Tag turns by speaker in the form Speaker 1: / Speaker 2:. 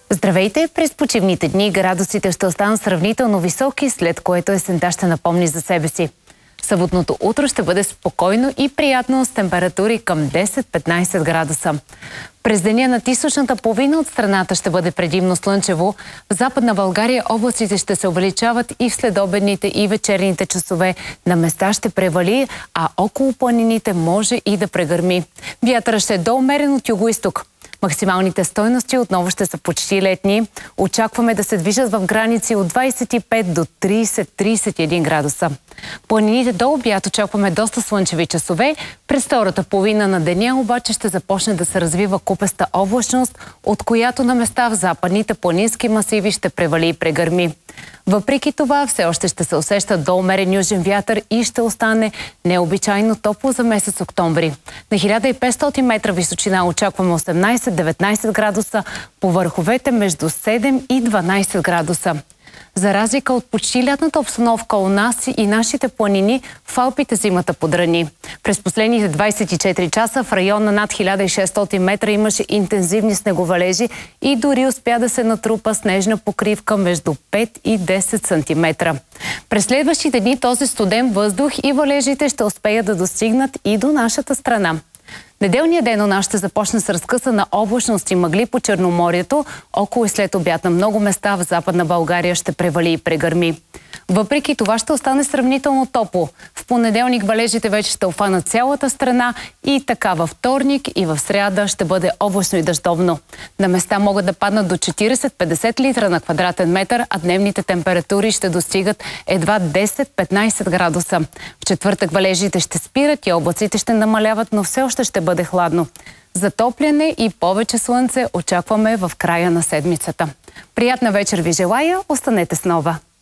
Speaker 1: Здравейте! През почивните дни градусите ще останат сравнително високи, след което есента ще напомни за себе си. Съботното утро ще бъде спокойно и приятно с температури към 10-15 градуса. През деня над източната половина от страната ще бъде предимно слънчево. В Западна България облаците ще се увеличават и в следобедните и вечерните часове. На места ще превали, а около планините може и да прегърми. Вятърът ще е до умерен от югоизток. Максималните стойности отново ще са почти летни. Очакваме да се движат в граници от 25 до 30-31 градуса. Планините до обяд очакваме доста слънчеви часове. През втората половина на деня обаче ще започне да се развива купеста облачност, от която на места в западните планински масиви ще превали и прегърми. Въпреки това, все още ще се усеща до умерен южен вятър и ще остане необичайно топло за месец октомври. На 1500 метра височина очакваме 18-19 градуса, по върховете между 7 и 12 градуса. За разлика от почти лятната обстановка у нас и нашите планини, в Алпите зимата подрани. През последните 24 часа в района над 1600 метра имаше интензивни снеговалежи и дори успя да се натрупа снежна покривка между 5 и 10 см. През следващите дни този студен въздух и валежите ще успеят да достигнат и до нашата страна. Неделният ден у нас ще започне с разкъсана облачност и мъгли по Черноморието. Около и след обяд на много места в Западна България ще превали и прегърми. Въпреки това ще остане сравнително топло. В понеделник валежите вече ще обхванат цялата страна и така във вторник и в сряда ще бъде облачно и дъждовно. На места могат да паднат до 40-50 литра на квадратен метър, а дневните температури ще достигат едва 10-15 градуса. В четвъртък валежите ще спират и облаците ще намаляват, но все още ще бъде хладно. Затопляне и повече слънце очакваме в края на седмицата. Приятна вечер ви желая, останете с Нова!